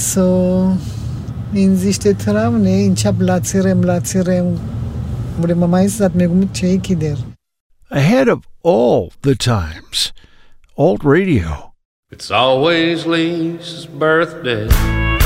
So, inzistetravne, inchap latsirem, vrema mais zat megumit cheikider. Ahead of all the times. Alt Radio. It's always Lisa's birthday.